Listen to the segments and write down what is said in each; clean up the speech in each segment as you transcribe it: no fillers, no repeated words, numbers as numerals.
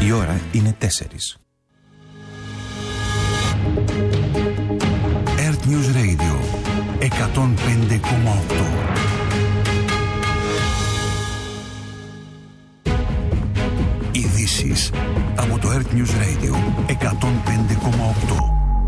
Η ώρα είναι 4. Earth News Radio 105,8. Ειδήσεις από το Earth News Radio 105,8.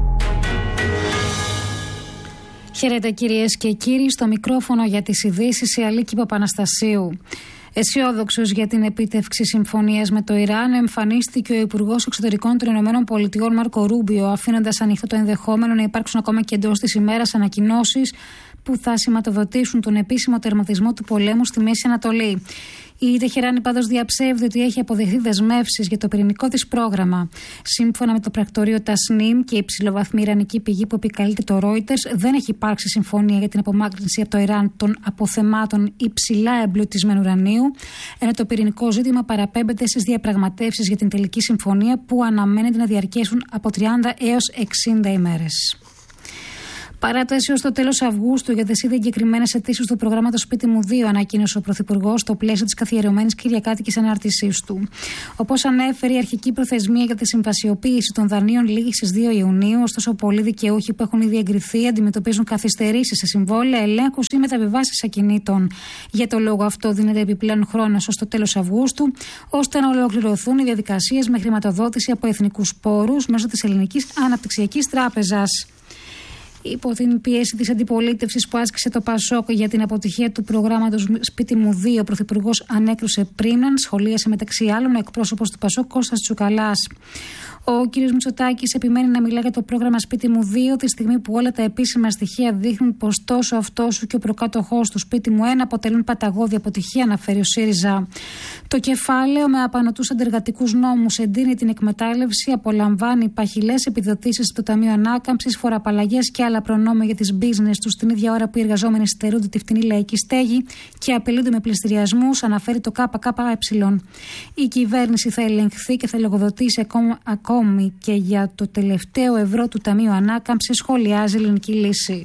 Χαίρετε κυρίες και κύριοι, στο μικρόφωνο για τις ειδήσεις η Αλίκη Παπαναστασίου. Αισιόδοξος για την επίτευξη συμφωνίας με το Ιράν, εμφανίστηκε ο Υπουργός Εξωτερικών των ΗΠΑ Μάρκο Ρούμπιο, αφήνοντας ανοιχτό το ενδεχόμενο να υπάρξουν ακόμα και εντός της ημέρας ανακοινώσεις που θα σηματοδοτήσουν τον επίσημο τερματισμό του πολέμου στη Μέση Ανατολή. Η Τεχεράνη πάντως διαψεύδει ότι έχει αποδεχθεί δεσμεύσεις για το πυρηνικό της πρόγραμμα. Σύμφωνα με το πρακτορείο Τασνίμ και η υψηλοβαθμή ιρανική πηγή που επικαλείται το Reuters, δεν έχει υπάρξει συμφωνία για την απομάκρυνση από το Ιράν των αποθεμάτων υψηλά εμπλουτισμένου ουρανίου, ενώ το πυρηνικό ζήτημα παραπέμπεται στις διαπραγματεύσεις για την τελική συμφωνία που αναμένεται να διαρκέσουν από 30 έως 60 ημέρες. Παράταση ως το τέλος Αυγούστου για τις ήδη εγκεκριμένες αιτήσεις του προγράμματος Σπίτι μου 2, ανακοίνωσε ο Πρωθυπουργός στο πλαίσιο της καθιερωμένης κυριακάτικης ανάρτησής του. Όπως ανέφερε, η αρχική προθεσμία για τη συμβασιοποίηση των δανείων λήγει στις 2 Ιουνίου, ωστόσο πολλοί δικαιούχοι που έχουν ήδη εγκριθεί αντιμετωπίζουν καθυστερήσεις σε συμβόλαια, ελέγχους ή μεταβιβάσεις ακινήτων. Για το λόγο αυτό, δίνεται επιπλέον χρόνος ως το τέλος Αυγούστου, ώστε να ολοκληρωθούν οι διαδικασίες με χρηματοδότηση από εθνικούς πόρους μέσω της Ελληνικής Αναπτυξιακής Τράπεζας. Υπό την πίεση της αντιπολίτευσης που άσκησε το ΠΑΣΟΚ για την αποτυχία του προγράμματος Σπίτι μου 2, ο Πρωθυπουργός ανέκρουσε πρίμναν, σχολίασε μεταξύ άλλων ο εκπρόσωπος του ΠΑΣΟΚ Κώστας Τσουκαλάς. Ο κ. Μητσοτάκης επιμένει να μιλά για το πρόγραμμα Σπίτι μου 2, τη στιγμή που όλα τα επίσημα στοιχεία δείχνουν πως τόσο αυτός και ο προκάτοχός του Σπίτι μου 1 αποτελούν παταγώδη αποτυχία, αναφέρει ο ΣΥΡΙΖΑ. Το κεφάλαιο με απανωτούς αντεργατικούς νόμους εντείνει την εκμετάλλευση, απολαμβάνει παχυλές επιδοτήσεις στο Ταμείο Ανάκαμψης, φοροαπαλλαγές και άλλα προνόμια για τις business τους την ίδια ώρα που οι εργαζόμενοι στερούνται τη φτηνή λαϊκή στέγη και απειλούνται με πληστηριασμούς, αναφέρει το ΚΚΕ. Η κυβέρνηση θα ελεγχθεί και θα λογοδοτήσει ακόμη και για το τελευταίο ευρώ του Ταμείου Ανάκαμψης, σχολιάζει η Ελληνική Λύση.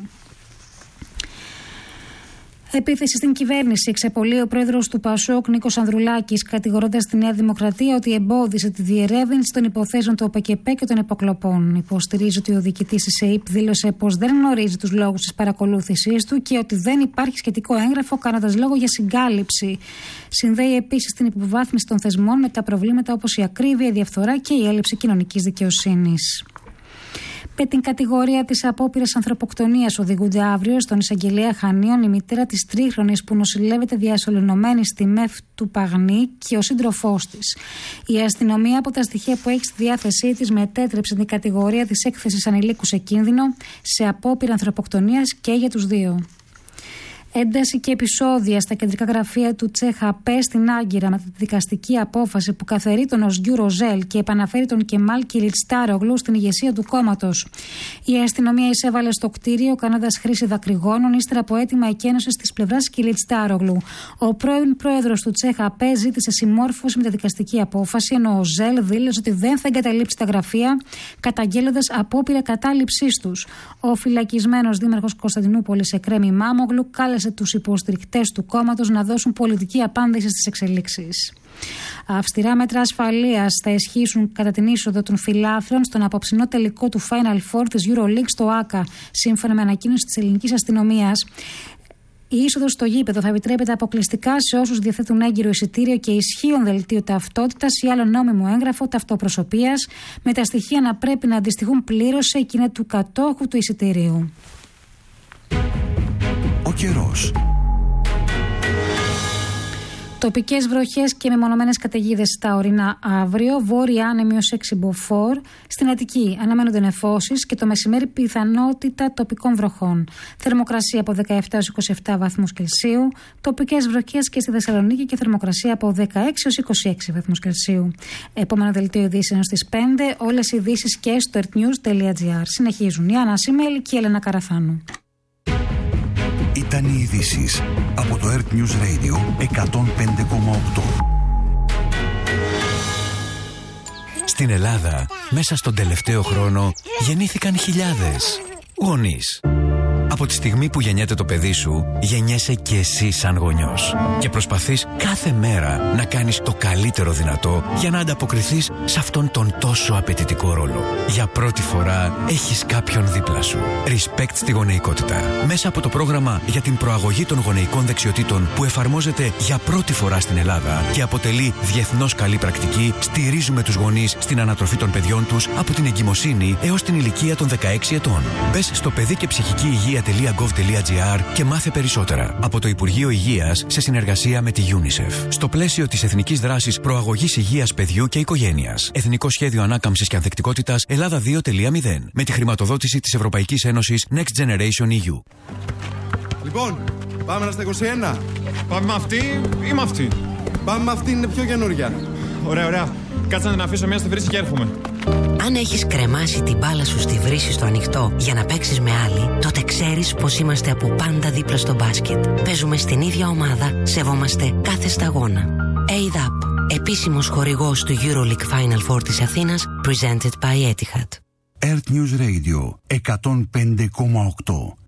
Επίθεση στην κυβέρνηση εξεπολύει ο πρόεδρος του ΠΑΣΟΚ Νίκος Ανδρουλάκης, κατηγορώντας τη Νέα Δημοκρατία ότι εμπόδισε τη διερεύνηση των υποθέσεων του ΟΠΕΚΕΠΕ και των υποκλοπών. Υποστηρίζει ότι ο διοικητής της ΕΥΠ δήλωσε πως δεν γνωρίζει τους λόγους της παρακολούθησής του και ότι δεν υπάρχει σχετικό έγγραφο, κάνοντας λόγο για συγκάλυψη. Συνδέει επίσης την υποβάθμιση των θεσμών με τα προβλήματα όπως η ακρίβεια, η διαφθορά και η έλλειψη κοινωνικής δικαιοσύνης. Με την κατηγορία της απόπειρας ανθρωποκτονίας οδηγούνται αύριο στον εισαγγελέα Χανίων η μητέρα της τρίχρονης που νοσηλεύεται διασωληνωμένη στη ΜΕΦ του Παγνή και ο σύντροφός της. Η αστυνομία, από τα στοιχεία που έχει στη διάθεσή της, μετέτρεψε την κατηγορία της έκθεσης ανηλίκου σε κίνδυνο σε απόπειρα ανθρωποκτονίας και για τους δύο. Ένταση και επεισόδια στα κεντρικά γραφεία του ΤΣΕΧΑΠΕ στην Άγκυρα με τη δικαστική απόφαση που καθαιρεί τον Οσγιού Ροζέλ και επαναφέρει τον Κεμάλ Κιλιτστάρογλου στην ηγεσία του κόμματος. Η αστυνομία εισέβαλε στο κτίριο κάνοντας χρήση δακρυγόνων ύστερα από αίτημα εκένωσης της πλευράς Κιλιτστάρογλου. Ο πρώην πρόεδρος του ΤΣΕΧΑΠΕ ζήτησε συμμόρφωση με τη δικαστική απόφαση, ενώ ο Ζέλ δήλωσε ότι δεν θα εγκαταλείψει τα γραφεία, καταγγέλλοντας απόπειρα κατάληψής τους. Ο φυλακισμένος δήμαρχος Κωνσταντινούπολης Εκρέμ Ημάμογλου κάλεσε τους υποστηρικτές του κόμματος να δώσουν πολιτική απάντηση στις εξελίξεις. Αυστηρά μέτρα ασφαλείας θα ισχύσουν κατά την είσοδο των φιλάθλων στον απόψινό τελικό του Final Four της EuroLeague στο ΆΚΑ, σύμφωνα με ανακοίνωση της ελληνικής αστυνομίας. Η είσοδος στο γήπεδο θα επιτρέπεται αποκλειστικά σε όσους διαθέτουν έγκυρο εισιτήριο και ισχύον δελτίο ταυτότητας ή άλλο νόμιμο έγγραφο ταυτοπροσωπείας, με τα στοιχεία να πρέπει να αντιστοιχούν πλήρως σε εκείνα του κατόχου του εισιτηρίου. Ο καιρός. Τοπικές βροχές και μεμονωμένες καταιγίδες στα ορεινά αύριο, βόρεια άνεμη ως 6 μποφόρ. Στην Αττική αναμένονται νεφώσεις και το μεσημέρι πιθανότητα τοπικών βροχών. Θερμοκρασία από 17 έως 27 βαθμούς Κελσίου. Τοπικές βροχές και στη Θεσσαλονίκη και θερμοκρασία από 16 έως 26 βαθμούς Κελσίου. Επόμενο δελτίο ειδήσεων στις 5. Όλες οι ειδήσεις και στο earthnews.gr. Συνεχίζουν η Άννα Σιμέλη και η Έλενα Καραθάνου. Ήταν οι ειδήσεις από το Earth News Radio 105,8. Στην Ελλάδα, μέσα στον τελευταίο χρόνο, γεννήθηκαν χιλιάδες γονείς, Από τη στιγμή που γεννιέται το παιδί σου, γεννιέσαι και εσύ σαν γονιός. Και προσπαθείς κάθε μέρα να κάνεις το καλύτερο δυνατό για να ανταποκριθείς σε αυτόν τον τόσο απαιτητικό ρόλο. Για πρώτη φορά έχεις κάποιον δίπλα σου. Respect στη γονεϊκότητα. Μέσα από το πρόγραμμα για την προαγωγή των γονεϊκών δεξιοτήτων που εφαρμόζεται για πρώτη φορά στην Ελλάδα και αποτελεί διεθνώς καλή πρακτική, στηρίζουμε τους γονείς στην ανατροφή των παιδιών τους από την εγκυμοσύνη έως την ηλικία των 16 ετών. Μπες στο παιδικεψυχικηυγεία.gov.gr και μάθε περισσότερα από το Υπουργείο Υγείας σε συνεργασία με τη UNICEF. Στο πλαίσιο της Εθνικής Δράσης Προαγωγής Υγείας Παιδιού και Οικογένειας. Εθνικό Σχέδιο Ανάκαμψης και Ανθεκτικότητας Ελλάδα 2.0. Με τη χρηματοδότηση της Ευρωπαϊκής Ένωσης Next Generation EU. Λοιπόν, πάμε στα 21. Πάμε με αυτή ή με αυτή? Πάμε με αυτή, είναι πιο καινούρια. Ωραία, ωραία. Κάτσε να την αφήσω μία στη βρύση και έρχομαι. Αν έχεις κρεμάσει την μπάλα σου στη βρύση στο ανοιχτό για να παίξεις με άλλη, τότε ξέρεις πως είμαστε από πάντα δίπλα στο μπάσκετ. Παίζουμε στην ίδια ομάδα, σεβόμαστε κάθε σταγόνα. ADAP, επίσημος χορηγός του EuroLeague Final Four της Αθήνας, presented by Etihad. Earth News Radio 105,8.